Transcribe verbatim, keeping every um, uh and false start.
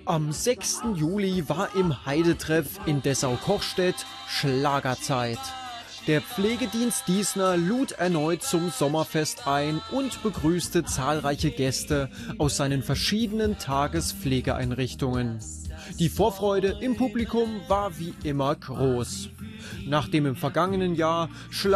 Am sechsten Juli war im Heidetreff in Dessau-Kochstedt Schlagerzeit. Der Pflegedienst Diesner lud erneut zum Sommerfest ein und begrüßte zahlreiche Gäste aus seinen verschiedenen Tagespflegeeinrichtungen. Die Vorfreude im Publikum war wie immer groß. Nachdem im vergangenen Jahr